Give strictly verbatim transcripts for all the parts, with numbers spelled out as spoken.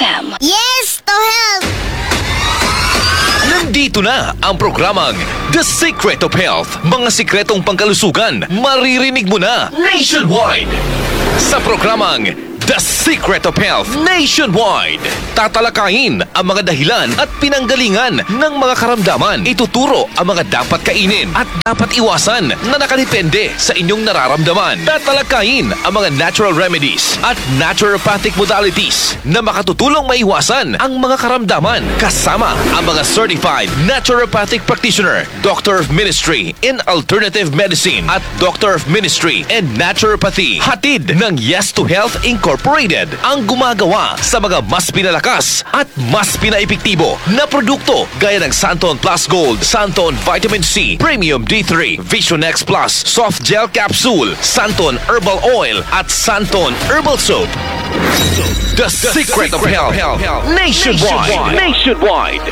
M. Yes to health! Nandito na ang programang The Secret of Health. Mga sikretong pangkalusugan, maririnig mo na nationwide. Sa programang The Secret of Health Nationwide, tatalakayin ang mga dahilan at pinanggalingan ng mga karamdaman. Ituturo ang mga dapat kainin at dapat iwasan na nakadepende sa inyong nararamdaman. Tatalakayin ang mga natural remedies at naturopathic modalities na makatutulong maiwasan ang mga karamdaman. Kasama ang mga certified naturopathic practitioner, Doctor of Ministry in Alternative Medicine at Doctor of Ministry in Naturopathy. Hatid ng Yes to Health Incorporated ang gumagawa sa mga mas pinalakas at mas pinaepektibo na produkto gaya ng Santon Plus Gold, Santon Vitamin C, Premium D three, Vision X Plus, Soft Gel Capsule, Santon Herbal Oil at Santon Herbal Soap. The, the Secret, Secret of Health, health, health. Nationwide. Nationwide.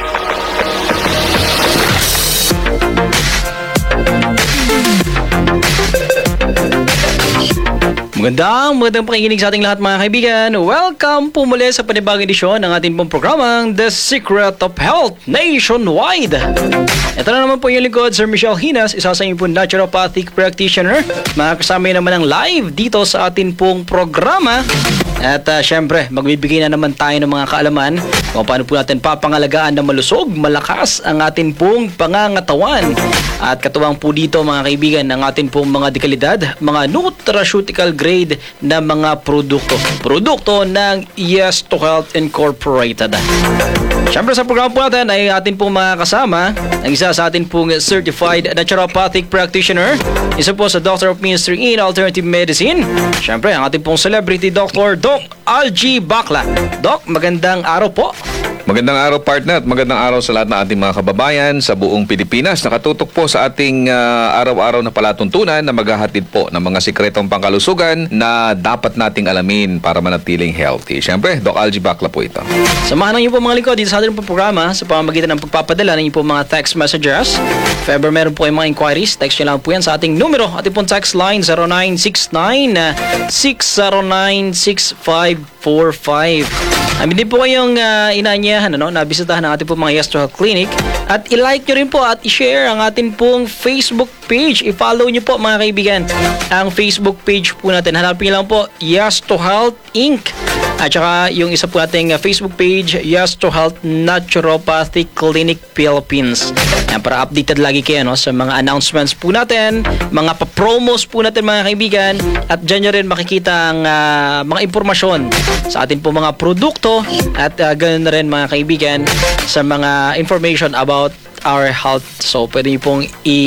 Magandang, magandang pakikinig sa ating lahat mga kaibigan. Welcome po muli sa panibagong edisyon ng ating pong programang The Secret of Health Nationwide. Ito na naman po yung lingkod, Sir Michelle Hinas, isa sa inyong po naturopathic practitioner. Makakasama naman ang live dito sa ating pong programa. At uh, syempre, magbibigay na naman tayo ng mga kaalaman kung paano po natin papangalagaan na malusog, malakas ang ating pong pangangatawan. At katuwang po dito mga kaibigan ng ating pong mga dekalidad, mga nutraceutical grade na mga produkto. Produkto ng Yes to Health Incorporated. Syempre sa programa po natin ay atin pong mga kasama ang isa sa atin pong certified naturopathic practitioner, isa po sa Doctor of Ministry in Alternative Medicine. Syempre ang ating pong celebrity doctor, Doc Algie Bacla. Doc, magandang araw po. Magandang araw partner at magandang araw sa lahat ng ating mga kababayan sa buong Pilipinas. Nakatutok po sa ating uh, araw-araw na palatuntunan na maghahatid po ng mga sikretong pangkalusugan na dapat nating alamin para manatiling healthy. Siyempre, Doc Algie Bacla po ito. Samahan niyo po mga lingkod dito sa ating pong programa sa pamamagitan ng pagpapadala ng inyong po mga text messages. If ever meron po yung mga inquiries, text nyo lang po yan sa ating numero. Ating pong text line zero nine six nine, six zero nine, six five four five. Amin din po kayong uh, inaanyahan, ano, nabisitahan ng ating pong mga Yes to Health Clinic. At i-like nyo rin po at i-share ang ating pong Facebook page. I-follow nyo po mga kaibigan ang Facebook page po natin. Hanapin nyo lang po Yes to Health Incorporated. At saka yung isa po nating Facebook page, Yes to Health Naturopathic Clinic Philippines. Yan, para updated lagi kayo no, sa mga announcements po natin, mga pa-promos po natin mga kaibigan. At dyan nyo rin makikita ang uh, mga impormasyon sa ating po mga produkto. At uh, ganun na rin mga kaibigan sa mga information about our health. So, pwede niyo pong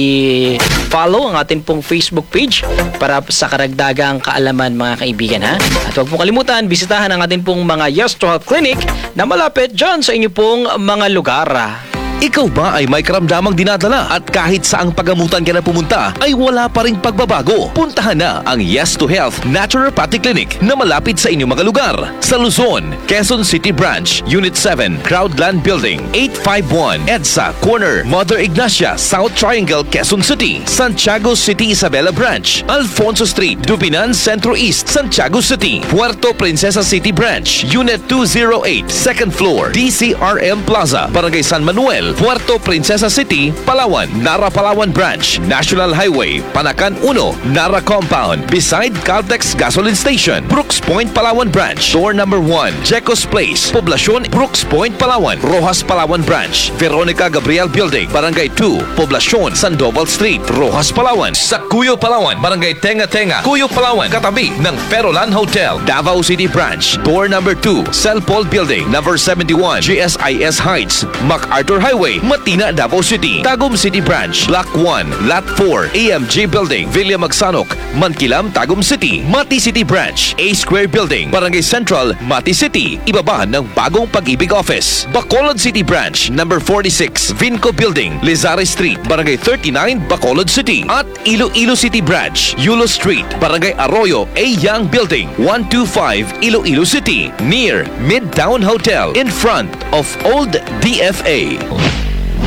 i-follow ang ating pong Facebook page para sa karagdagang kaalaman mga kaibigan ha. At huwag pong kalimutan, bisitahan ang ating pong mga Yes to Health Clinic na malapit dyan sa inyo pong mga lugar. Ikaw ba ay may karamdamang dinadala at kahit saang pagamutan ka na pumunta ay wala pa ring pagbabago? Puntahan na ang Yes to Health Naturopathic Clinic na malapit sa inyong mga lugar. Sa Luzon, Quezon City Branch, Unit seven, Crowdland Building, eight five one, EDSA Corner, Mother Ignacia, South Triangle, Quezon City. Santiago City Isabela Branch, Alfonso Street, Dupinan Centro East, Santiago City. Puerto Princesa City Branch, Unit two oh eight, second floor, D C R M Plaza, Barangay San Manuel, Puerto Princesa City, Palawan, Nara Palawan Branch, National Highway, Panacan one, Nara Compound, beside Caltex Gasoline Station, Brooks Point, Palawan Branch, door number one, Jecos Place, Poblacion, Brooks Point, Palawan, Rojas Palawan Branch, Veronica Gabriel Building, Barangay two, Poblacion, Sandoval Street, Rojas Palawan, sa Cuyo Palawan, Barangay Tenga Tenga, Cuyo Palawan, katabi ng Perolan Hotel, Davao City Branch, door number two, Celpol Building, number seventy-one, G S I S Heights, MacArthur Highway, Matina, Davao City, Tagum City Branch, Block one, Lot four, A M G Building, Villa Magsanok, Mankilam, Tagum City, Mati City Branch, A Square Building, Barangay Central, Mati City, ibaba ng Bagong Pag-ibig Office, Bacolod City Branch, number forty-six, Vinco Building, Lizari Street, Barangay thirty-nine, Bacolod City, at Iloilo City Branch, Yulo Street, Barangay Arroyo, A Young Building, one twenty-five, Iloilo City, near Midtown Hotel, in front of Old D F A.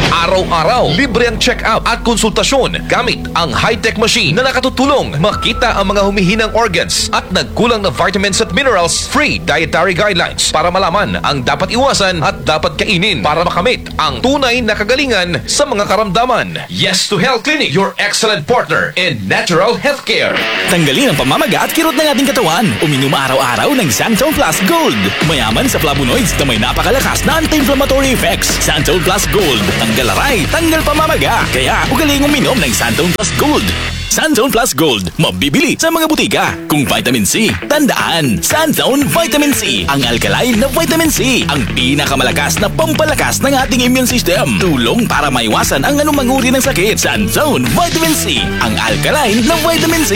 Araw-araw, libre ang check-up at konsultasyon gamit ang high-tech machine na nakatutulong makita ang mga humihinang organs at nagkulang na vitamins at minerals. Free dietary guidelines para malaman ang dapat iwasan at dapat kainin para makamit ang tunay na kagalingan sa mga karamdaman. Yes to Health Clinic, your excellent partner in natural healthcare. Tanggalin ang pamamaga at kirot ng ating katawan. Uminom araw-araw ng Santone Plus Gold. Mayaman sa flavonoids na may napakalakas na anti-inflammatory effects. Santone Plus Gold. Tanggal aray, tanggal pamamaga. Kaya ugaling uminom ng Santone Plus Gold. Santone Plus Gold. Mabibili sa mga butika. Kung vitamin C, tandaan. Santone Vitamin C. Ang alkaline na vitamin C. Ang pinakamalakas na pampalakas ng ating immune system. Tulong para maiwasan ang anumang uri ng sakit. Santone Vitamin C. Ang alkaline na vitamin C.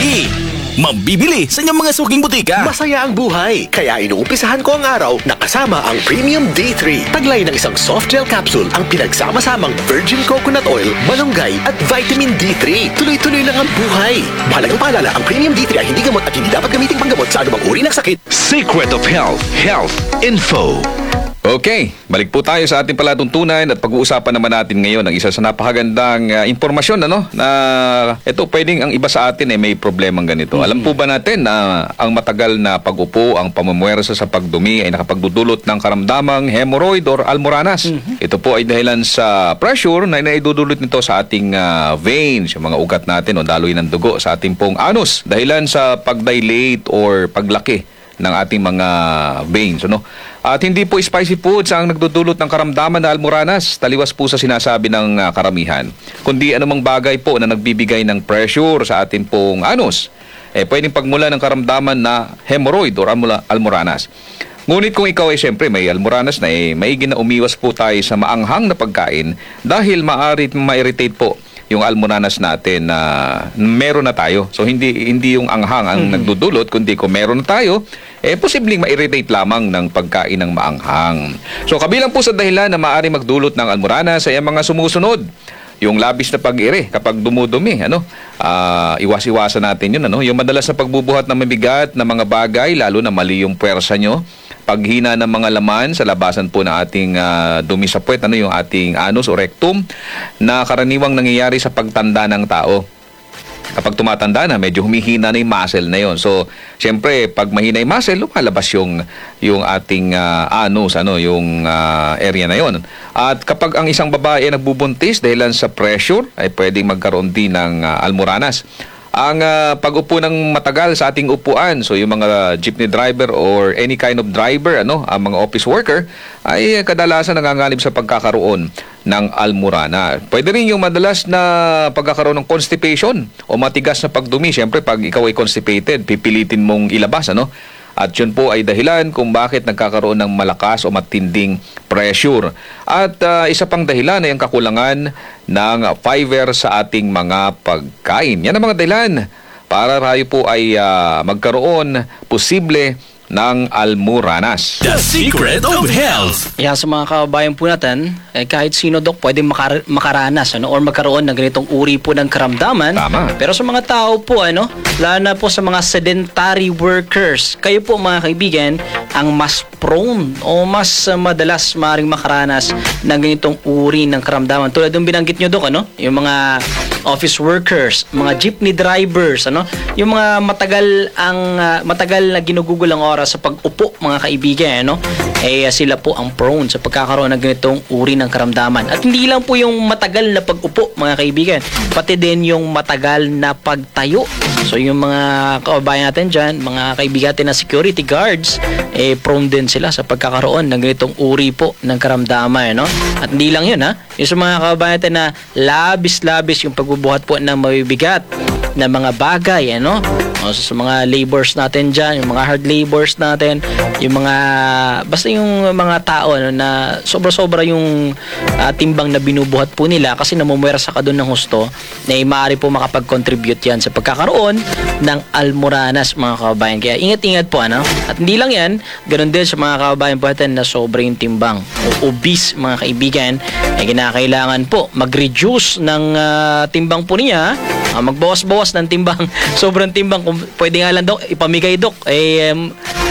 Mabibili sa inyong mga suking butika. Masaya ang buhay, kaya inuumpisahan ko ang araw na kasama ang Premium D three. Taglay ng isang soft gel capsule ang pinagsama-samang virgin coconut oil, malunggay at vitamin D three. Tuloy-tuloy lang ang buhay. Mahalagang paalala, ang Premium D three ay hindi gamot at hindi dapat gamiting panggamot sa anumang uri ng sakit. Secret of Health, Health Info. Okay, balik po tayo sa ating palatuntunan at pag-uusapan naman natin ngayon ang isa sa napakagandang uh, impormasyon ano, na ito pwedeng ang iba sa atin eh, may problemang ganito. Mm-hmm. Alam po ba natin na ang matagal na pag-upo, ang pamumuwersa sa pagdumi ay nakapagdudulot ng karamdamang hemorrhoid or almoranas. Mm-hmm. Ito po ay dahilan sa pressure na naidudulot nito sa ating uh, veins, yung mga ugat natin o daloy ng dugo sa ating pong anus. Dahilan sa pagdilate or paglaki ng ating mga veins, ano? At hindi po spicy foods ang nagdudulot ng karamdaman na almoranas, taliwas po sa sinasabi ng uh, karamihan, kundi anumang bagay po na nagbibigay ng pressure sa ating pong anus, eh pwedeng pagmula ng karamdaman na hemorrhoid or almora- almoranas. Ngunit kung ikaw ay siyempre may almoranas na, eh, maigi na umiwas po tayo sa maanghang na pagkain dahil maaari ma-irritate po yung almoranas natin na meron na tayo. So hindi hindi yung anghang ang mm. nagdudulot, kundi kung meron na tayo, eh posibleng ma-irritate lamang ng pagkain ng maanghang. So kabilang po sa dahilan na maaari magdulot ng almoranas ay ang mga sumusunod. Yung labis na pag-ire kapag dumudumi, ano? Uh, iwas-iwasan natin yun, ano? Yung madalas na pagbubuhat ng mabigat na mga bagay, lalo na mali yung puwersa nyo. Paghina ng mga laman sa labasan po ng ating uh, dumi sa puwet, ano, yung ating anus o rectum, na karaniwang nangyayari sa pagtanda ng tao. Kapag tumatanda na, medyo humihina na yung muscle na yon. So, siyempre, pag mahina yung muscle, lumalabas yung, yung ating uh, anus, ano, yung uh, area na yon. At kapag ang isang babae ay nagbubuntis dahilan sa pressure, ay pwedeng magkaroon din ng uh, almoranas. Ang uh, pag-upo ng matagal sa ating upuan, so yung mga jeepney driver or any kind of driver, ano, ang mga office worker, ay kadalasan nanganganib sa pagkakaroon ng almorana. Pwede rin yung madalas na pagkakaroon ng constipation o matigas na pagdumi. Siyempre, pag ikaw ay constipated, pipilitin mong ilabas, ano? At yun po ay dahilan kung bakit nagkakaroon ng malakas o matinding pressure. At uh, isa pang dahilan ay ang kakulangan ng fiber sa ating mga pagkain. Yan ang mga dahilan para tayo po ay uh, magkaroon posible ng almoranas. The Secret of Health. Yan sa mga kababayan po natin, eh, kahit sino dok pwede makar- makaranas ano, or magkaroon ng ganitong uri po ng karamdaman. Tama. Pero sa mga tao po, ano, lalo na po sa mga sedentary workers, kayo po mga kaibigan, ang mas prone o mas uh, madalas maaaring makaranas ng ganitong uri ng karamdaman. Tulad ng binanggit nyo dok, ano, yung mga office workers, mga jeepney drivers, ano, yung mga matagal ang uh, matagal na ginugugol ang oras sa pag-upo, mga kaibigan, no? Eh sila po ang prone sa pagkakaroon ng ganitong uri ng karamdaman. At hindi lang po yung matagal na pag-upo, mga kaibigan, pati din yung matagal na pagtayo. So yung mga kababayan natin dyan, mga kaibigan natin na security guards, eh prone din sila sa pagkakaroon ng ganitong uri po ng karamdaman, no? At hindi lang yun, ha? Yung sa mga kababayan natin na labis-labis yung pagbubuhat po ng mabibigat na mga bagay, ano? O, so, sa mga laborers natin dyan, yung mga hard laborers natin, yung mga, basta yung mga tao, ano, na sobra-sobra yung uh, timbang na binubuhat po nila kasi namumuwersa ka doon ng husto, na eh, maaari po makapag-contribute yan sa pagkakaroon ng almoranas, mga kababayan. Kaya ingat-ingat po, ano? At hindi lang yan, ganun din sa mga kababayan po natin na sobra yung timbang o obese, mga kaibigan, ay kinakailangan po mag-reduce ng uh, timbang po niya, uh, magbawas-bawas ng timbang, sobrang timbang, kung pwede nga lang dok, ipamigay dok, eh, um,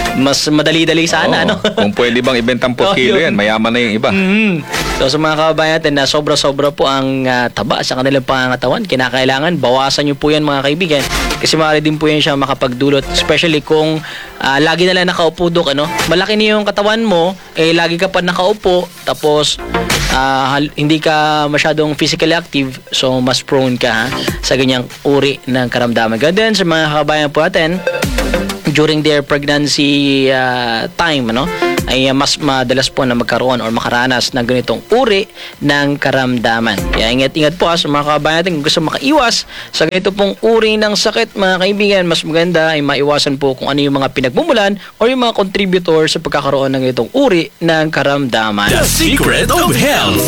mas madali-dali sana, Oo. ano? Kung pwede bang ibentang per Oh, kilo yun. yan, mayaman na yung iba. Mm. So sa mga kababayan natin na sobra-sobra po ang ah, taba sa kanilang pangangatawan, kinakailangan bawasan nyo po yan mga kaibigan kasi maaari din po yan siya makapagdulot, especially kung ah, lagi na lang nakaupo dok, ano? Malaki na yung katawan mo, eh lagi ka pa nakaupo, tapos ah, hal- hindi ka masyadong physically active, so mas prone ka ha, sa ganyang uri ng karamdaman. Ganun din sa mga kababayan po natin during their pregnancy uh, time, ano, ay uh, mas madalas po na magkaroon or makaranas ng ganitong uri ng karamdaman. Kaya ingat-ingat po ha, sa mga kababayan natin kung gusto makaiwas sa ganito pong uri ng sakit, mga kaibigan, mas maganda ay maiwasan po kung ano yung mga pinagmumulan or yung mga contributor sa pagkakaroon ng ganitong uri ng karamdaman. The Secret of Health.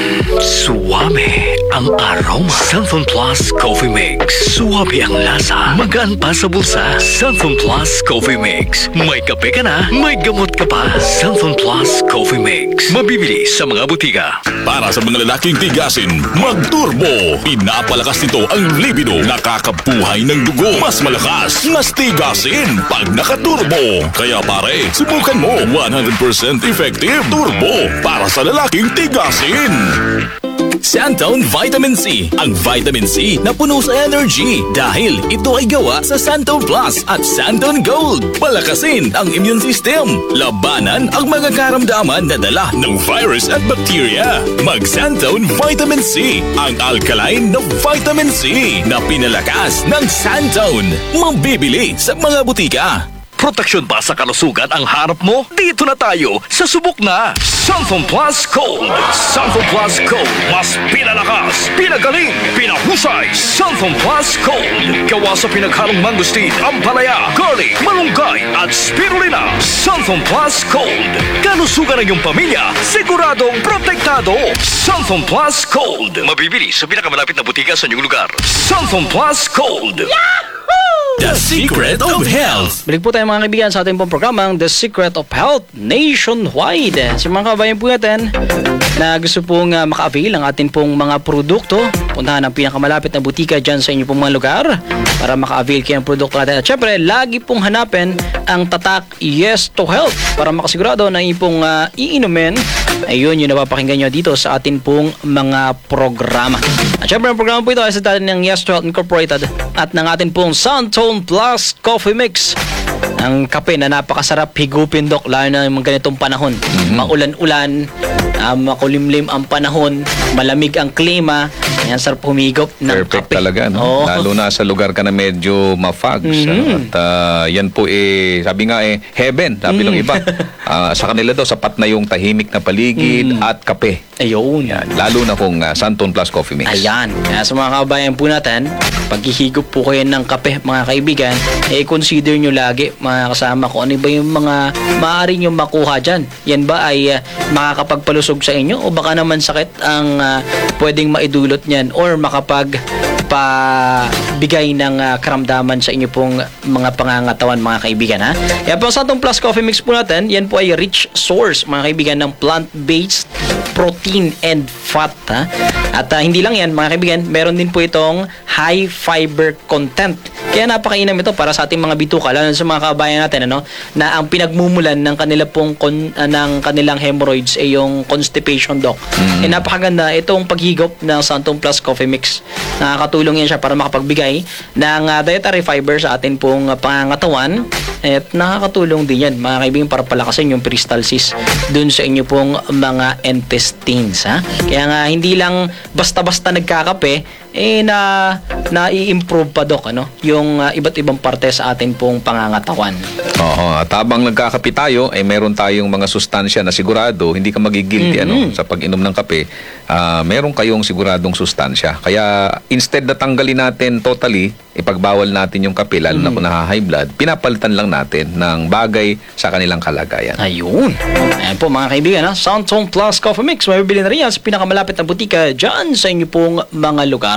Suwame ang aroma. Sunflower Plus Coffee Mix. Suwabe ang lasa. Magaan pa sa bulsa. Sunflower Plus Coffee Mix. May kape ka na, may gamot ka pa. Sunflower Plus Coffee Mix. Mabibili sa mga butika. Para sa mga lalaking tigasin, mag-turbo. Pinapalakas nito ang libido. Nakakabuhay ng dugo. Mas malakas, mas tigasin pag nakaturbo. Kaya pare, subukan mo. one hundred percent effective turbo para sa lalaking tigasin. Santon Vitamin C. Ang vitamin C na puno sa energy dahil ito ay gawa sa Santon Plus at Santon Gold. Palakasin ang immune system. Labanan ang mga karamdaman na dala ng virus at bacteria. Mag-Santon Vitamin C. Ang alkaline na vitamin C na pinalakas ng Santon. Mabibili sa mga butika. Proteksyon ba sa kalusugan ang harap mo? Dito na tayo sa subok na Sunflower Plus Gold. Sunflower Plus Gold. Mas pinalakas, pinagaling, pinahusay. Sunflower Plus Gold. Gawa sa pinaghalong mangustin, ampalaya, garlic, malunggay at spirulina. Sunflower Plus Gold. Kalusugan ng iyong pamilya, siguradong protektado. Sunflower Plus Gold. Mabibili sa pinakamalapit na butika sa inyong lugar. Sunflower Plus Gold. The Secret of Health. Balik po tayo mga kaibigan sa ating pong programang The Secret of Health Nationwide. Sa mga kabayan po natin na gusto pong uh, maka-avail ang ating pong mga produkto, puntahan ang pinakamalapit na butika dyan sa inyo pong mga lugar para maka-avail kayo ng produkto natin. At syempre, lagi pong hanapin ang tatak Yes to Health para makasigurado na inyong pong uh, iinumin. Ayun yung napapakinggan nyo dito sa ating pong mga programa. At syempre, ang programa po ito ay sa tatin ng Yes to Health Incorporated at ng ating pong Santon Plus Coffee Mix. Ang kape na napakasarap higupin, Dok, lalo na yung mga ganitong panahon. Mm-hmm. Maulan-ulan, uh, makulimlim ang panahon, malamig ang klima. Ayan, sarap humigop ng Perfect kape. talaga, no? Oo. Lalo na sa lugar ka na medyo mafags. Mhm. At ah, yan po eh, sabi nga eh, heaven, sabi ng iba. Ah, sa kanila daw, sapat na yung tahimik na paligid at kape. Ayun. Yan. Lalo na kung uh, Santon Plus Coffee Mix. Ayan. Kaya sa mga kabayan po natin, paghihigop po kayo ng kape, mga kaibigan, eh consider nyo lagi, mga kasama, kung ano ba yung mga maaari nyo makuha dyan. Yan ba ay uh, makakapagpalusog sa inyo o baka naman sakit ang uh, pwedeng maidulot niyan or makapag pabigay ng uh, karamdaman sa inyo pong mga pangangatawan, mga kaibigan, ha? Yan po, sa itong Plus Coffee Mix po natin, yan po ay rich source, mga kaibigan, ng plant-based protein and fat, ha? At uh, hindi lang yan, mga kaibigan, meron din po itong high fiber content. Kaya napakainam ito para sa ating mga bituka, lalo sa mga kabayan natin, ano, na ang pinagmumulan ng kanila pong kon, uh, ng kanilang hemorrhoids ay yung constipation, Doc. Mm. Eh, napakaganda itong paghigop ng Santon Plus Coffee Mix. Nakakatulong yan siya para makapagbigay ng uh, dietary fiber sa atin pong uh, pangangatawan. At nakakatulong din yan, mga kaibigan, para palakasin yung peristalsis dun sa inyo pong mga intestines, ha? Kaya nga, hindi lang basta-basta nagkakape, eh na na-i-improve pa, Dok, ano, yung uh, iba't ibang parte sa atin pong pangangatawan. Oo, at habang nagkakape tayo, ay eh, meron tayong mga sustansya na sigurado, hindi ka magigilty Mm-hmm. ano, sa pag-inom ng kape, ah, meron kayong siguradong sustansya. Kaya instead na tanggalin natin totally, ipagbawal natin yung kape, lalo na kung naha-high blood, pinapalitan lang natin ng bagay sa kanilang kalagayan. Ayun. Ayan po, mga kaibigan, ha? Santon Plus Coffee Mix. Mabibili na rin yan sa pinakamalapit na butika dyan sa inyo pong mga lugar.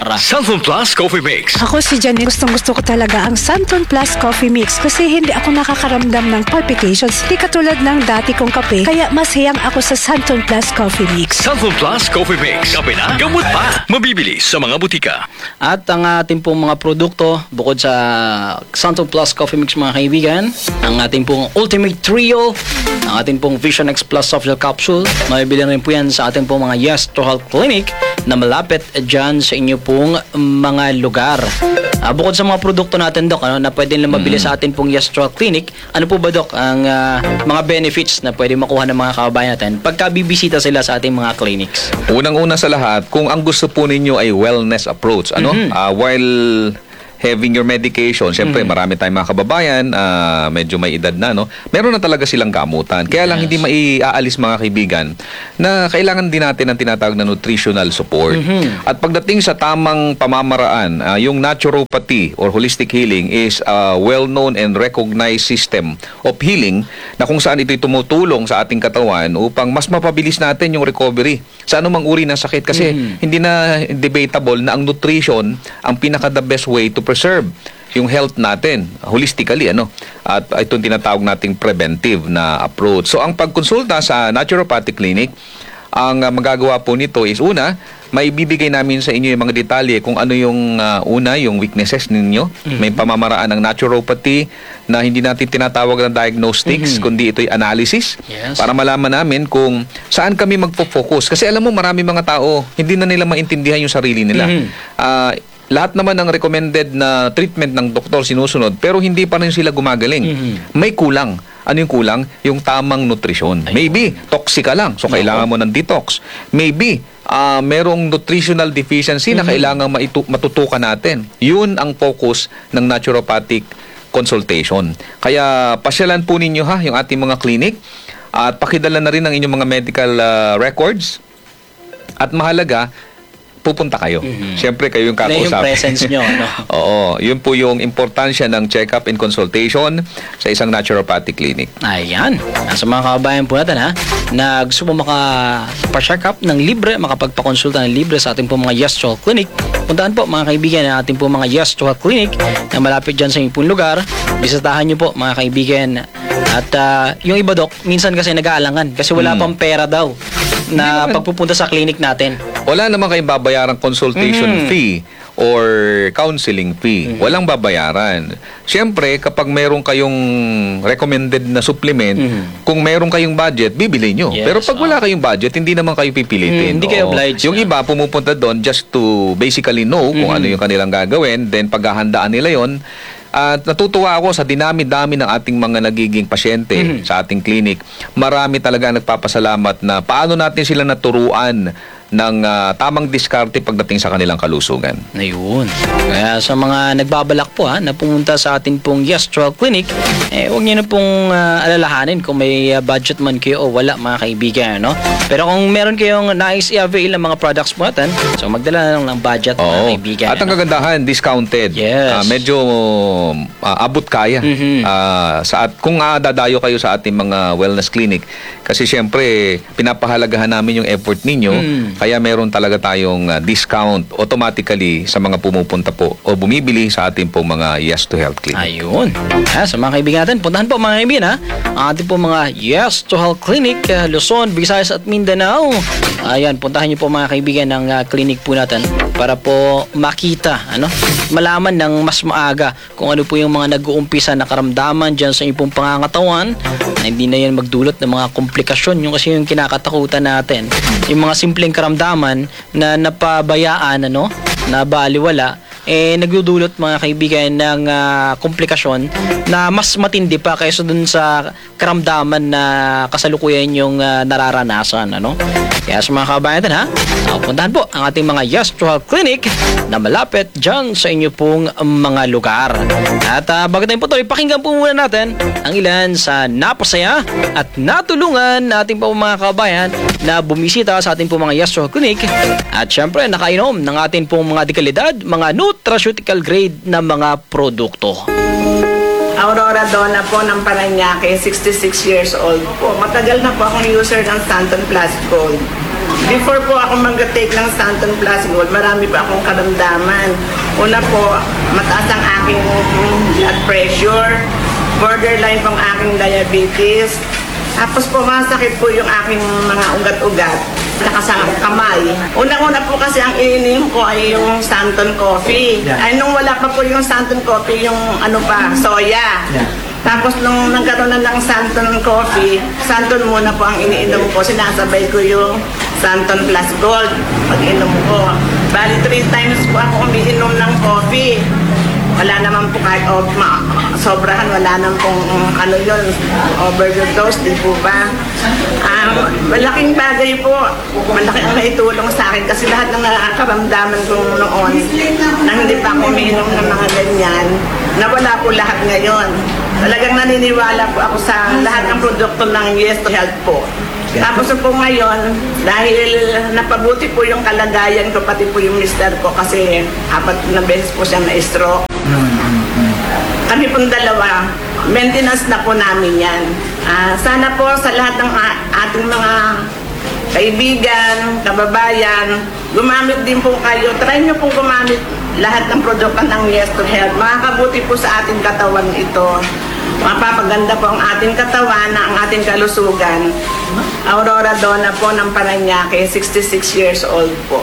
Santon Plus Coffee Mix. Ako si Janet, gustong gusto ko talaga ang Santon Plus Coffee Mix kasi hindi ako nakakaramdam ng palpitations. Hindi katulad ng dati kong kape, kaya mas hiyang ako sa Santon Plus Coffee Mix. Santon Plus Coffee Mix. Kape na, gamot pa. Mabibili sa mga butika. At ang ating pong mga produkto, bukod sa Santon Plus Coffee Mix mga kaibigan, ang ating pong Ultimate Trio, ang ating pong Vision X Plus Soft Gel Capsule, mabibili rin po yan sa ating pong mga Yes to Health Clinic na malapit dyan sa inyo pong mga lugar. Uh, bukod sa mga produkto natin, Dok, ano, na pwede lang mabili mm. sa atin pong Yes to Health Clinic, ano po ba, Dok, ang uh, mga benefits na pwede makuha ng mga kababayan natin pagka bibisita sila sa ating mga clinics? Unang-una sa lahat, kung ang gusto po ninyo ay wellness approach, ano? Mhm. Ah, while having your medication, syempre Mhm. marami tayong mga kababayan, ah, medyo may edad na, no? Meron na talaga silang gamutan. Kaya lang Yes. hindi maiaalis mga kaibigan na kailangan din natin ang tinatawag na nutritional support. Mhm. At pagdating sa tamang pamamaraan, ah, yung naturopathy or holistic healing is a well-known and recognized system of healing na kung saan ito'y tumutulong sa ating katawan upang mas mapabilis natin yung recovery sa anumang uri ng sakit. Kasi Mhm. hindi na debatable na ang nutrition ang pinaka the best way to preserve yung health natin holistically, ano, at itong tinatawag nating preventive na approach. So ang pagkonsulta sa naturopathic clinic, ang uh, magagawa po nito is una, may bibigay namin sa inyo yung mga detalye kung ano yung uh, una, yung weaknesses ninyo. Mhm. May pamamaraan ng naturopathy na hindi natin tinatawag na diagnostics, Mhm. kundi ito'y analysis. Yes. Para malaman namin kung saan kami magpo-focus. Kasi alam mo, marami mga tao, hindi na nila maintindihan yung sarili nila. Mhm. Ah, lahat naman ng recommended na treatment ng doktor sinusunod, pero hindi pa rin sila gumagaling. Mhm. May kulang. Ano yung kulang? Yung tamang nutrisyon. Maybe, toxic ka lang. So, kailangan mo ng detox. Maybe, ah, merong nutritional deficiency na kailangan maitu- matutukan natin. Yun ang focus ng naturopathic consultation. Kaya, pasyalan po ninyo ha, yung ating mga clinic. At pakidala na rin ang inyong mga medical ah, records. At mahalaga, pupunta kayo. Siyempre, kayo yung Na yung kakausapin. presence nyo, no? Oo, yun po yung importansya ng check-up and consultation sa isang naturopathic clinic. Ayan. Sa mga kababayan po natin, ha, na gusto mo makapa-check up ng libre, makapagpakonsulta ng libre sa ating po mga Yes to Health Clinic, puntahan po mga kaibigan ang ating po mga Yes to Health Clinic na malapit dyan sa inyong pong lugar. Bisitahan nyo po mga kaibigan. At ah, yung iba, Dok, minsan kasi nag-aalangan kasi wala Hmm. pang pera daw na naman. pagpupunta sa clinic natin. Wala naman kayong babayarang consultation Mhm. fee or counseling fee. Walang babayaran. Siyempre, kapag meron kayong recommended na supplement, Mhm. kung meron kayong budget, bibili nyo. Yes, Pero pag wala kayong budget, hindi naman kayo pipilitin. Mm, hindi kayo Oo. obliged Yung na. iba, pumupunta doon just to basically know kung Mhm. ano yung kanilang gagawin, then paghahandaan nila yon. At natutuwa ako sa dinami-dami ng ating mga nagiging pasyente Mhm. sa ating clinic. Marami talaga nagpapasalamat na paano natin sila naturuan ng ah, tamang diskarte pagdating sa kanilang kalusugan. Ayun. Kaya sa mga nagbabalak po ha, na pumunta sa ating pong Yes to Health Clinic, eh huwag niyo na pong ah, alalahanin kung may ah, budget man kayo o wala mga kaibigan, no? Pero kung meron kayong nais i-avail ng mga products po natin, so magdala na lang ng budget mga Oo. kaibigan. At ang ano? kagandahan, discounted. Yes. Ah, medyo ah, abot kaya. Mhm. Ah, sa at kung ah, dadayo kayo sa ating mga wellness clinic, kasi syempre pinapahalagahan namin yung effort ninyo, Mm. kaya meron talaga tayong ah, discount automatically sa mga pumupunta po o bumibili sa ating po mga Yes to Health clinic. Ayun. Ha, sa mga kaibigan natin, puntahan po mga kaibigan ha. Ang ating po mga Yes to Health Clinic, uh, Luzon, Visayas at Mindanao. Ayan, puntahan niyo po mga kaibigan ng uh, clinic po natin para po makita, ano, malaman ng mas maaga kung ano po yung mga nag-uumpisa na karamdaman dyan sa inyong pong pangangatawan na hindi na yan magdulot ng mga komplikasyon. Yung kasi yung kinakatakutan natin. Yung mga simpleng karamdaman na napabayaan, ano, na baliwala, eh nagdudulot mga kaibigan ng ah, komplikasyon na mas matindi pa kaysa dun sa karamdaman na kasalukuyan yung ah, nararanasan, ano? Kaya sa mga kababayan natin, ha, ah, puntahan po ang ating mga Yes to Health Clinic na malapit dyan sa inyo pong mga lugar. At uh, bago tayo po ito, ipakinggan po muna natin ang ilan sa napasaya at natulungan natin po mga kababayan na bumisita sa ating po mga Yes to Health Clinic at syempre nakainom ng ating pong mga dekalidad, mga nutraceutical grade na mga produkto. Aurora Donna po ng Paranaque, sixty-six years old po. Matagal na po akong user ng Santon Plus Gold. Before po ako mag-take ng Santon Plus Gold, marami pa akong karamdaman. Una po, mataas ang aking blood pressure, borderline pong aking diabetes. Tapos po, masakit po yung aking mga ugat-ugat. Saka sa kamay. Unang-una po kasi ang ininom ko ay yung Santon Coffee. Ay nung wala pa po yung Santon Coffee, yung ano pa, soya. Tapos nung nagkaroon na ng Santon Coffee, Santon muna po ang iniinom ko. Sinasabay ko yung Santon Plus Gold pag-inom ko. Bali, three times po ako umiinom ng coffee. Wala naman po kahit oh, ma- sobrahan, wala naman pong um, ano yun, overdose, di po ba? Um, malaking bagay po, malaki ang naitulong sa akin kasi lahat ng nakakaramdaman ko noon na hindi pa ako umiinom ng mga ganyan, nawala po lahat ngayon. Talagang naniniwala po ako sa lahat ng produkto ng Yes to Health po. Tapos po ngayon, dahil napabuti po yung kalagayan ko, pati po yung mister ko kasi apat na beses po siya na-stroke. Kami pong dalawa, maintenance na po namin yan. Uh, sana po sa lahat ng uh, ating mga kaibigan, kababayan, gumamit din po kayo. Try nyo pong gumamit lahat ng produkto ng Yes to Health. Makakabuti po sa ating katawan ito. Mapapaganda po ang ating katawan, ang ating kalusugan. Aurora Donna po ng Parañaque, sixty-six years old po.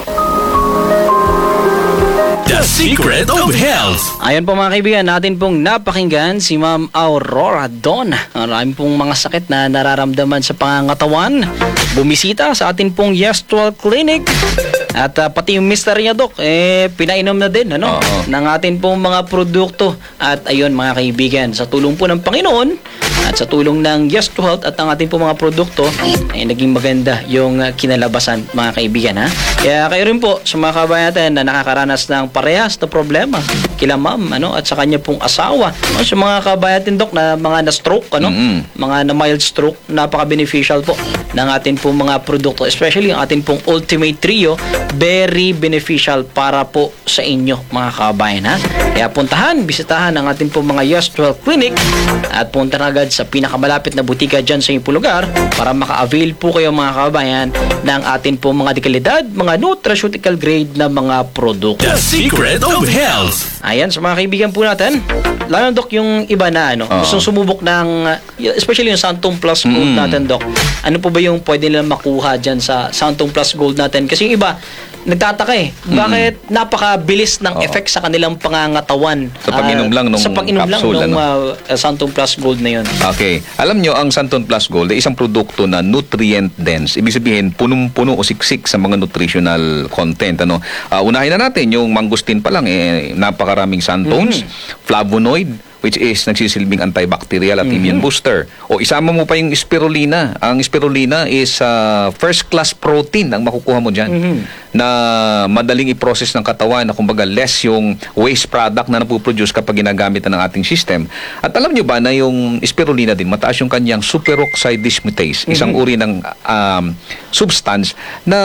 The Secret of Health. Ayan po mga kaibigan, natin pong napakinggan si Ma'am Aurora Donna. Marami pong mga sakit na nararamdaman sa pangangatawan. Bumisita sa atin pong Yes to Health Clinic. At uh, pati yung mister niya, Dok, eh, pinainom na din, ano? Oo. Ng atin pong mga produkto. At ayun mga kaibigan, sa tulong po ng Panginoon at sa tulong ng Yes to Health at ang ating pong mga produkto, ay naging maganda yung uh, kinalabasan mga kaibigan, ha? Kaya kayo rin po sa mga kabayan natin na nakakaranas ng parehas na problema kila ma'am, ano? At sa kanya pong asawa. No? Sa mga kabayan natin, Dok, na mga na-stroke, ano? Mm-hmm. Mga na-mild stroke, napaka-beneficial po ng ating pong mga produkto. Especially ang ating pong Ultimate Trio, very beneficial para po sa inyo mga kabayan, ha. Kaya puntahan, bisitahan ang ating po mga Yes to Health Clinic at punta na agad sa pinakamalapit na butika dyan sa inyong lugar para maka-avail po kayo mga kabayan ng ating po mga dekalidad, mga nutraceutical grade na mga produkto. The Secret of Health. Ayan, sa mga kaibigan po natin, lalo Dok yung iba na ano, Oo. gustong sumubok ng, uh, especially yung Santon Plus Gold Mm. natin, Dok. Ano po ba yung pwede nilang makuha dyan sa Santon Plus Gold natin? Kasi yung iba, nagtataka eh, bakit napakabilis ng Oo. effect sa kanilang pangangatawan? Sa pag-inom Ah, lang nung Sa pag-inom lang capsule, nung ano? uh, Santon Plus Gold na yun. Okay. Alam nyo, ang Santon Plus Gold ay isang produkto na nutrient dense. Ibig sabihin, punong-puno o siksik sa mga nutritional content. Ano? Uh, unahin na natin, yung mangustin pa lang, eh, napakaraming santones, flavonoid, which is nagsisilbing antibacterial at immune booster. O isama mo pa yung spirulina. Ang spirulina is uh, first class protein ang makukuha mo dyan. Na madaling i-process ng katawan, na kumbaga less yung waste product na napuproduce kapag ginagamit na ng ating system. At alam nyo ba na yung spirulina din, mataas yung kanyang superoxide dismutase, isang uri ng um, substance na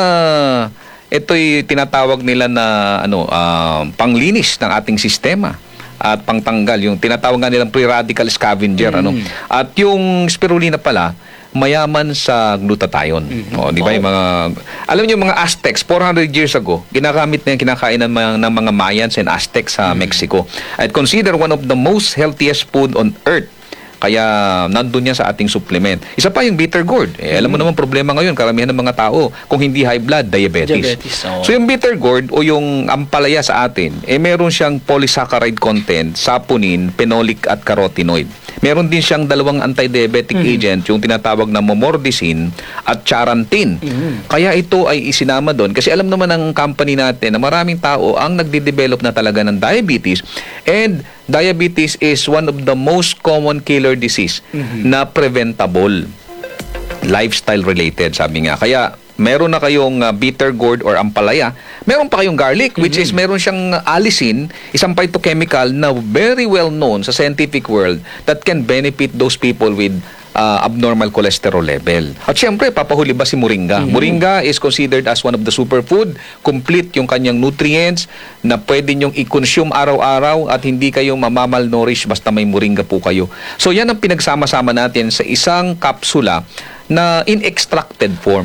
ito'y tinatawag nila na ano uh, panglinis ng ating sistema at pangtanggal, yung tinatawag nga nilang pre-radical scavenger. Mm. Ano? At yung spirulina pala, mayaman sa glutathione. Mm-hmm. O, di ba yung mga... Alam niyo mga Aztecs, four hundred years ago, ginagamit na yung kinakain ng mga, ng mga Mayans and Aztecs sa Mm-hmm. Mexico. At consider one of the most healthiest food on earth. Kaya nandun yan sa ating supplement. Isa pa yung bitter gourd. Eh, alam mo naman problema ngayon, karamihan ng mga tao, kung hindi high blood, diabetes. Diabetes, oo. So yung bitter gourd o yung ampalaya sa atin, eh meron siyang polysaccharide content, saponin, phenolic at carotenoid. Meron din siyang dalawang anti-diabetic agent, yung tinatawag na momordicin at charantin. Kaya ito ay isinama doon kasi alam naman ng company natin na maraming tao ang nagde-develop na talaga ng diabetes, and diabetes is one of the most common killer disease na preventable, lifestyle related, sabi nga. Kaya meron na kayong uh, bitter gourd or ampalaya, meron pa kayong garlic, which is meron siyang allicin, isang phytochemical na very well known sa scientific world that can benefit those people with uh, abnormal cholesterol level. At syempre, papahuli ba si moringa? Moringa is considered as one of the superfood, complete yung kanyang nutrients na pwede nyong i-consume araw-araw at hindi kayo mamamalnourish basta may moringa po kayo. So yan ang pinagsama-sama natin sa isang kapsula na in extracted form.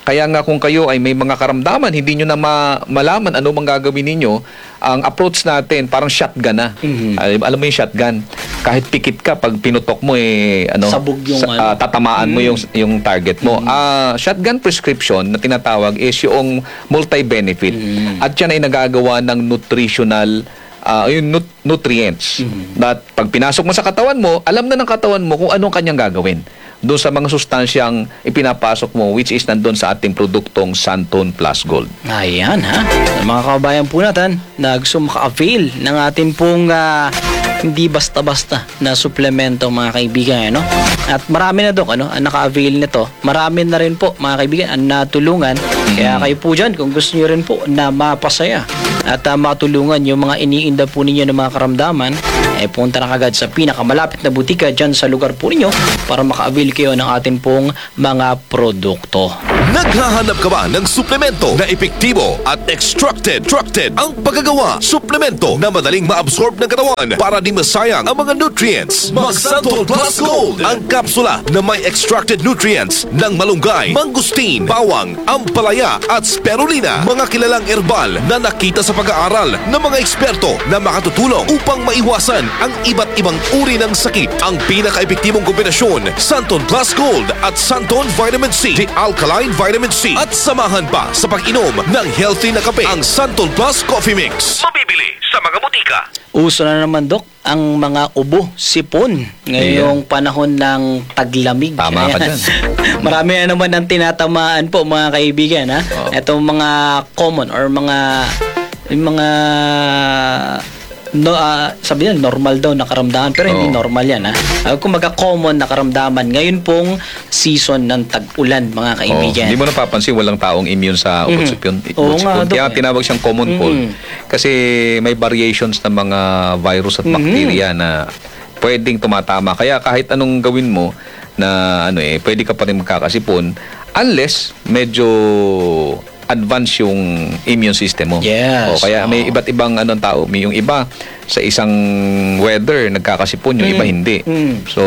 Kaya nga kung kayo ay may mga karamdaman, hindi nyo na ma- malaman ano mang gagawin ninyo, ang approach natin parang shotgun na. Alam, alam mo yung shotgun? Kahit pikit ka, pag pinutok mo, eh, ano, Sabog yung sa- ano. ah, tatamaan mo yung, yung target mo. Ah, shotgun prescription na tinatawag is yung multi-benefit. At yan ay nagagawa ng nutritional ah, yung nut- nutrients. That pag pinasok mo sa katawan mo, alam na ng katawan mo kung anong kanyang gagawin doon sa mga sustansyang ipinapasok mo, which is nandun sa ating produktong Santon Plus Gold. Ayan ha. Mga kababayan po natin na gusto maka-avail ng atin pong ah, hindi basta-basta na suplemento mga kaibigan. Ano? At marami na dok ano, ang naka-avail nito. Marami na rin po mga kaibigan ang natulungan. Kaya kayo po dyan kung gusto nyo rin po na mapasaya at uh, matulungan yung mga iniinda po ninyo ng mga karamdaman, eh punta na kagad sa pinakamalapit na butika dyan sa lugar po ninyo para maka-avail kayo ng atin pong mga produkto. Naghahanap ka ba ng suplemento na epektibo at extracted, extracted ang paggagawa? Suplemento na madaling ma-absorb ng katawan para di masayang ang mga nutrients. Mag Santon Plus Gold, ang kapsula na may extracted nutrients ng malunggay, mangustin, bawang, ampalaya at spirulina. Mga kilalang herbal na nakita sa pag-aaral ng mga eksperto na makatutulong upang maiwasan ang iba't ibang uri ng sakit. Ang pinaka-epektibong kombinasyon, Santon Plus Gold at Santon Vitamin C, the Alkaline Vitamin C. At samahan pa sa pag-inom ng healthy na kape, ang Santon Plus Coffee Mix. Mabibili sa mga butika. Uso na naman, Dok, ang mga ubo, sipon ngayong panahon ng taglamig. Tama ka Ayan. dyan. Marami na naman ang tinatamaan po, mga kaibigan. Ha? Oo. Itong mga common or mga yung mga no, ah, sabi nila, normal daw na karamdaman, pero hindi Oo. normal yan. Ha? Uh, kumbaga common na karamdaman ngayon pong season ng tag-ulan, mga Oh, kaibigan. hindi mo napapansin walang taong immune sa Mhm. utot-sipon. Oo Utot-sipon. nga, Dok, Kaya eh. tinawag siyang common cold. Mhm. Kasi may variations ng mga virus at Mhm. bacteria na pwedeng tumatama. Kaya kahit anong gawin mo na ano eh, pwede ka pa rin magkakasipon unless medyo advance yung immune system mo. Yes. O, kaya may iba't ibang anong tao. May yung iba sa isang weather nagkakasipon, yung iba hindi. Mm. So,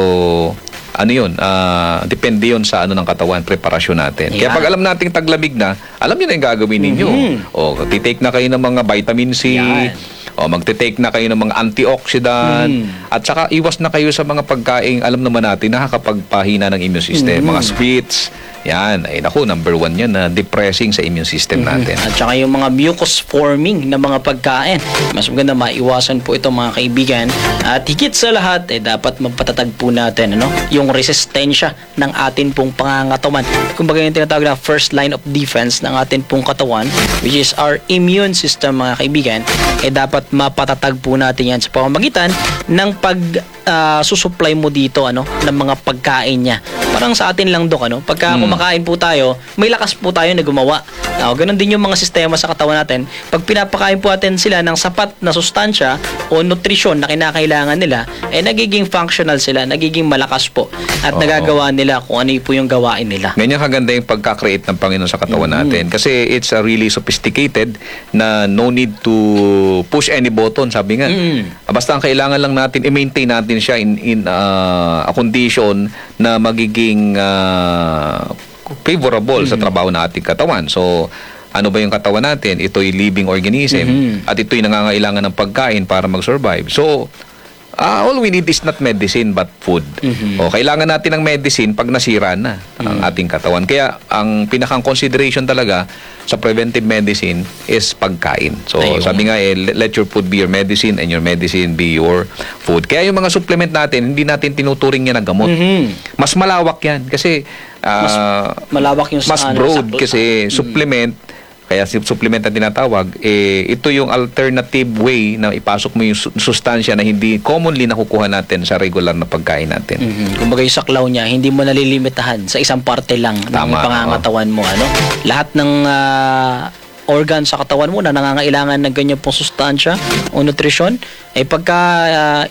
ano yun, ah, depende yun sa ano ng katawan, preparasyon natin. Kaya Yeah. pag alam nating taglamig na, alam nyo na yung gagawin ninyo. Mhm. O, titake na kayo ng mga vitamin C, Yan. o magtitake na kayo ng mga antioxidant, Mm. at saka iwas na kayo sa mga pagkain, alam naman natin, nakakapagpahina ng immune system. Mhm. Mga sweets, yan, ay naku, number one yan na depressing sa immune system natin. At saka yung mga mucus forming na mga pagkain. Mas maganda maiwasan po ito, mga kaibigan. At higit sa lahat, eh, dapat mapatatag po natin ano, yung resistensya ng atin pong pangangatawan. Kumbaga yung tinatawag na first line of defense ng atin pong katawan, which is our immune system, mga kaibigan, eh dapat mapatatag po natin yan sa pamamagitan ng pag ah, susupply mo dito ano ng mga pagkain niya. Parang sa atin lang, Dok, ano, pagka kumakain po tayo, may lakas po tayo na gumawa. Now, ganun din yung mga sistema sa katawan natin. Pag pinapakain po natin sila ng sapat na sustansya o nutrisyon na kinakailangan nila, eh nagiging functional sila, nagiging malakas po. At Oo. nagagawa nila kung ano po yung gawain nila. Ganyan kaganda yung pagka-create ng Panginoon sa katawan natin. Kasi it's a really sophisticated na no need to push any button, sabi nga. Mm. Basta ang kailangan lang natin, i-maintain natin siya in, in uh, a condition na magiging uh, favorable sa trabaho ng ating katawan. So, ano ba yung katawan natin? Ito'y living organism Mhm. at ito'y nangangailangan ng pagkain para mag-survive. So, Ah, all we need is not medicine but food. Mhm. O kailangan natin ng medicine pag nasira na ang ating katawan. Kaya ang pinakang consideration talaga sa preventive medicine is pagkain. So Ayun. sabi nga eh, let your food be your medicine and your medicine be your food. Kaya yung mga supplement natin, hindi natin tinuturing yan na gamot. Mhm. Mas malawak yan kasi Mas ah, malawak yung mas sa- ano, broad sa- kasi supplement, kaya si supplement na tinatawag, eh, ito yung alternative way na ipasok mo yung su- sustansya na hindi commonly nakukuha natin sa regular na pagkain natin. Mhm. Kumbaga yung saklaw niya, hindi mo nalilimitahan sa isang parte lang ng Tama, pangangatawan mo. Ano? Lahat ng ah, organ sa katawan mo na nangangailangan ng ganyan pong sustansya o nutrisyon, ay pagka ah,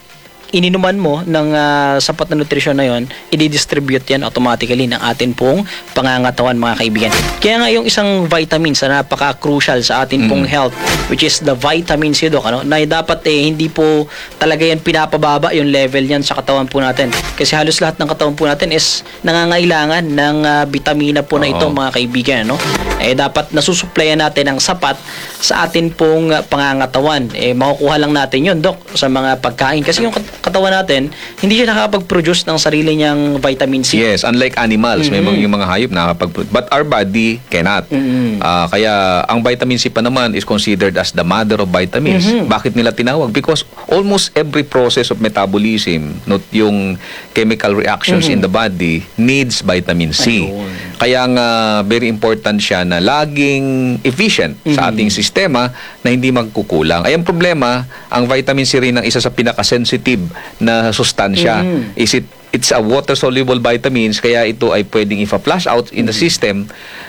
ininuman mo ng ah, sapat na nutrisyon na yon, i-distribute yan automatically ng atin pong pangangatawan, mga kaibigan. Kaya nga yung isang vitamins na napaka-crucial sa atin pong health, which is the vitamin C, Doc, ano, na dapat eh, hindi po talaga yan pinapababa yung level yan sa katawan po natin. Kasi halos lahat ng katawan po natin is nangangailangan ng ah, vitamina po na ito, mga kaibigan. No? Eh, dapat nasusupplyan natin ng sapat sa atin pong ah, pangangatawan. Eh, makukuha lang natin yun, Doc, sa mga pagkain. Kasi yung kat- katawan natin, hindi siya nakakapag-produce ng sarili niyang vitamin C. Yes, unlike animals, may mga, yung mga hayop nakakapag but our body cannot. Ah, kaya ang vitamin C pa naman is considered as the mother of vitamins. Bakit nila tinawag? Because almost every process of metabolism, not yung chemical reactions in the body, needs vitamin C. Ayun. Kaya nga very important siya na laging efficient sa ating sistema na hindi magkukulang. Ay ang problema, ang vitamin C rin ang isa sa pinaka-sensitive na sustansya. Is it it's a water-soluble vitamins, kaya ito ay pwedeng ipa-flush out in the system.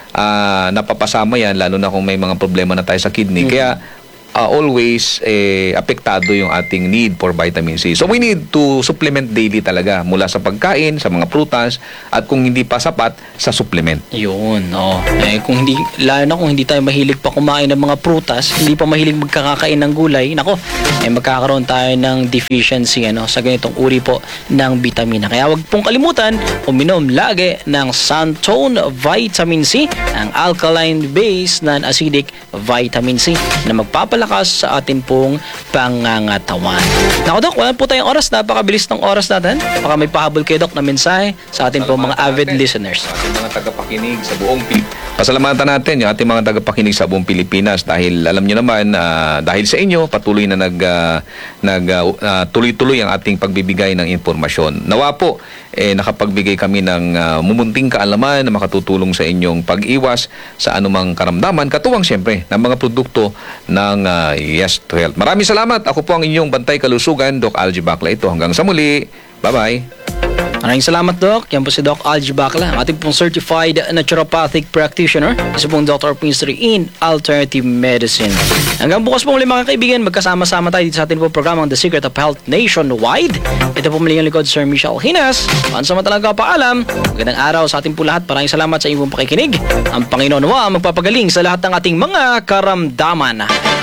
Ah, napapasama yan, lalo na kung may mga problema na tayo sa kidney. Kaya uh, always eh, apektado yung ating need for vitamin C. So we need to supplement daily talaga mula sa pagkain, sa mga prutas, at kung hindi pa sapat, sa supplement. Yun, oh. Eh, kung hindi, lalo na kung hindi tayo mahilig pa kumain ng mga prutas, hindi pa mahilig magkakakain ng gulay, nako, eh magkakaroon tayo ng deficiency ano, sa ganitong uri po ng vitamina. Kaya wag pong kalimutan, uminom lagi ng Santone Vitamin C, ang alkaline-based non-acidic vitamin C na magpapalakas sa atin pong pangangatawan. Nako, Dok, wala po tayong oras. Napakabilis ng oras natin. Baka may pahabol kayo, Dok, na mensahe sa atin pong mga avid listeners. Sa ating mga tagapakinig sa buong Pilipinas. Pasalamatan natin yung ating mga tagapakinig sa buong Pilipinas dahil alam nyo naman, uh, dahil sa inyo, patuloy na nag, uh, nag, uh, uh, tuloy-tuloy ang ating pagbibigay ng impormasyon. Nawa po, eh, nakapagbigay kami ng uh, mumunting kaalaman na makatutulong sa inyong pag-iwas sa anumang karamdaman, katuwang siyempre ng mga produkto ng uh, Yes to Health. Maraming salamat. Ako po ang inyong bantay kalusugan, Doc Algie Bacla. Ito hanggang sa muli. Bye-bye. Maraming salamat, Doc. Yan po si Doc Algie Bacla, ang ating pong certified naturopathic practitioner, isa pong Doctor of Ministry in Alternative Medicine. Hanggang bukas po muli, mga kaibigan, magkasama-sama tayo dito sa ating pong programang The Secret of Health Nationwide. Ito po muli ang likod, Sir Michelle Hinas. Pansamantalagang paalam. Magandang araw sa ating po lahat. Maraming salamat sa inyong pakikinig. Ang Panginoon wa magpapagaling sa lahat ng ating mga karamdaman.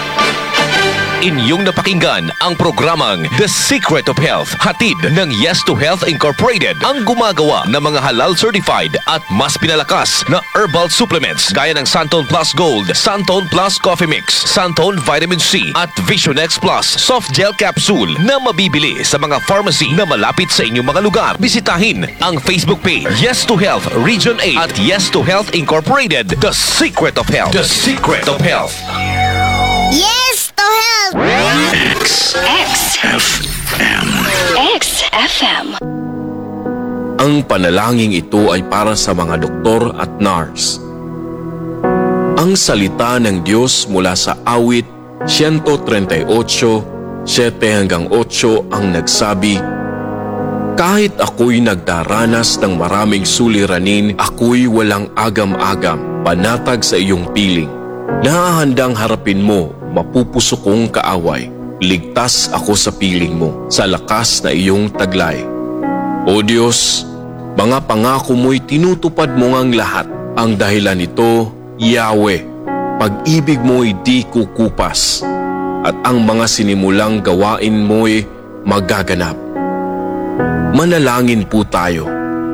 Inyong napakinggan ang programang The Secret of Health, hatid ng Yes to Health Incorporated, ang gumagawa ng mga halal certified at mas pinalakas na herbal supplements gaya ng Santone Plus Gold, Santone Plus Coffee Mix, Santone Vitamin C at Vision X Plus Soft Gel Capsule na mabibili sa mga pharmacy na malapit sa inyong mga lugar. Bisitahin ang Facebook page Yes to Health Region eight at Yes to Health Incorporated, The Secret of Health. The Secret of Health. Yes to Health! X F M. X F M. Ang panalangin ito ay para sa mga doktor at nurse. Ang salita ng Diyos mula sa awit one thirty-eight, seven hanggang eight ang nagsabi, kahit ako'y nagdaranas ng maraming suliranin, ako'y walang agam-agam, panatag sa iyong piling. Nahahandang harapin mo, mapupuso kong kaaway. Ligtas ako sa piling mo, sa lakas na iyong taglay. O Diyos, mga pangako mo'y tinutupad mo ngang lahat. Ang dahilan nito, Yahweh, pag-ibig mo'y di kukupas. At ang mga sinimulang gawain mo'y magaganap. Manalangin po tayo.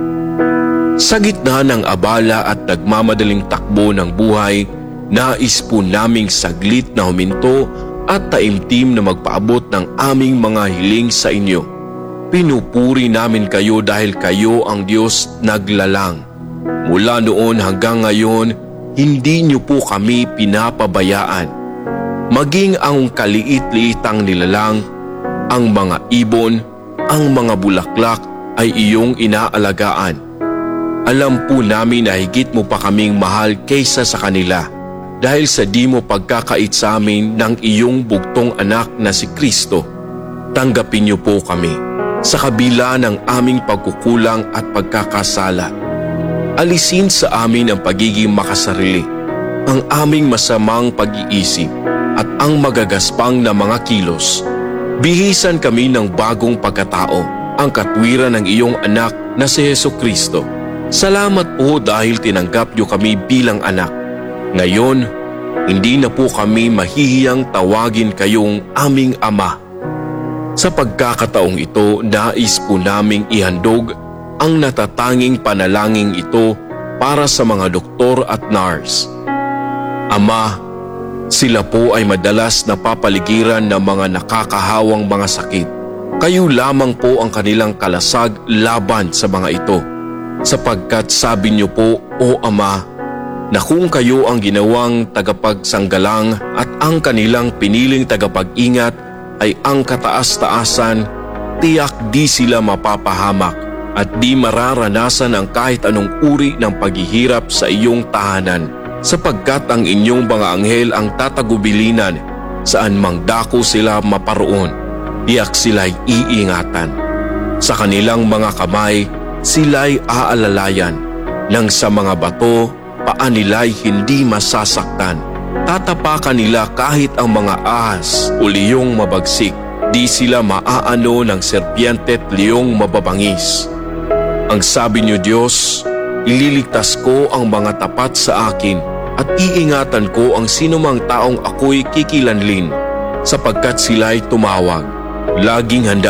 Sa gitna ng abala at nagmamadaling takbo ng buhay, nais po naming saglit na huminto at taimtim na magpaabot ng aming mga hiling sa inyo. Pinupuri namin kayo dahil kayo ang Diyos naglalang. Mula noon hanggang ngayon, hindi niyo po kami pinapabayaan. Maging ang kaliit-liitang nilalang, ang mga ibon, ang mga bulaklak ay iyong inaalagaan. Alam po namin na higit mo pa kaming mahal kaysa sa kanila. Dahil sa di mo pagkakait sa amin ng iyong bugtong anak na si Kristo, tanggapin niyo po kami sa kabila ng aming pagkukulang at pagkakasala. Alisin sa amin ang pagiging makasarili, ang aming masamang pag-iisip at ang magagaspang na mga kilos. Bihisan kami ng bagong pagkatao, ang katwiran ng iyong anak na si Jesucristo. Salamat po dahil tinanggap niyo kami bilang anak. Ngayon, hindi na po kami mahihiyang tawagin kayong aming ama. Sa pagkakataong ito, nais po naming ihandog ang natatanging panalangin ito para sa mga doktor at nurse. Ama, sila po ay madalas napapaligiran ng mga nakakahawang mga sakit. Kayo lamang po ang kanilang kalasag laban sa mga ito. Sapagkat sabi niyo po, O Ama, na kung kayo ang ginawang tagapagsanggalang at ang kanilang piniling tagapag-ingat ay ang kataas-taasan, tiyak di sila mapapahamak at di mararanasan ang kahit anong uri ng paghihirap sa iyong tahanan. Sapagkat ang inyong mga anghel ang tatagubilinan saan mang dako sila maparoon, tiyak sila'y iingatan. Sa kanilang mga kamay, sila'y aalalayan, nang sa mga bato, paa nila'y hindi masasaktan. Tatapakan nila kahit ang mga ahas o liyong mabagsik, di sila maaano ng serpiente at liyong mababangis. Ang sabi niyo Diyos, ililigtas ko ang mga tapat sa akin at iingatan ko ang sinumang taong ako'y kikilanlin sapagkat sila'y tumawag. Laging handa